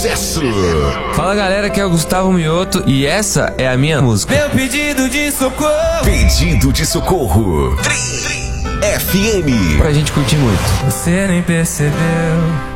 sucesso. Fala galera, aqui é o Gustavo Mioto e essa é a minha música. Meu pedido de socorro. Pedido de socorro. FM. Pra gente curtir muito. Você nem percebeu